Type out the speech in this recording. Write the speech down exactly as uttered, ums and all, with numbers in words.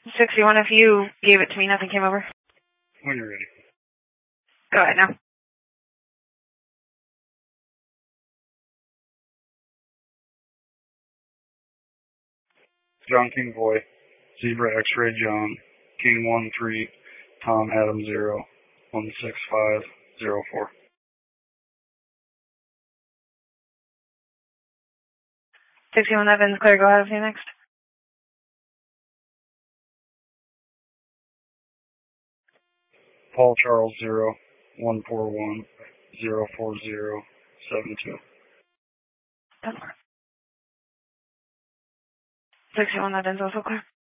sixty-one, if you gave it to me, nothing came over. When you're ready. Go ahead now. John King Boy, Zebra X-Ray John, King one three, Tom Adam zero, one six five zero four. sixty-one Evans, clear, go ahead with you next. Paul Charles zero, one four one, zero four zero, seven two. sixty-one Evans, also clear.